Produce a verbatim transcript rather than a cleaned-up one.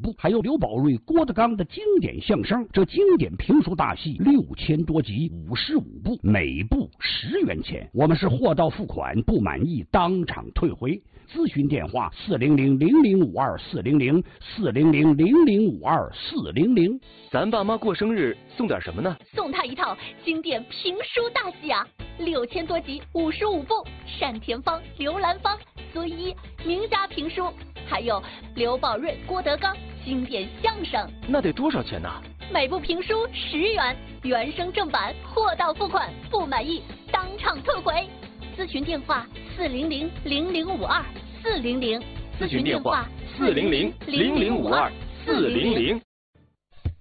部，还有刘宝瑞、郭德纲的经典相声。这经典评书大戏六千多集，五十五部，每部十元钱。我们是货到付款，不满意当场退回。咨询电话：四零零零零五二四零零四零零零零五二四零零。 咱爸妈过生日送点什么呢？ 送他一套经典评书大戏啊，六千多集，五十五部，单田芳、刘兰芳、孙一名家评书，还有刘宝瑞、郭德纲经典相声。 那得多少钱呢？ 每部评书十元，原声正版，货到付款，不满意当场退回。咨询电话：四零零零零五二四零零。 咨询电话：四零零零零五二四零零。